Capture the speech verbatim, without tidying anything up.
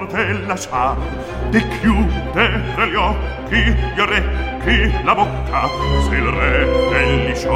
potella sa di chiudere gli occhi, gli orecchi, la bocca, se il re egli